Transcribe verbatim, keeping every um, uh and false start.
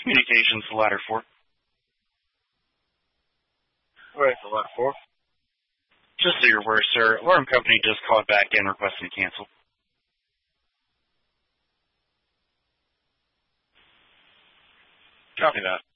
Communications, the ladder four. Alright, the ladder four. Just so you're aware, sir, alarm company just called back in requesting to cancel. Copy that.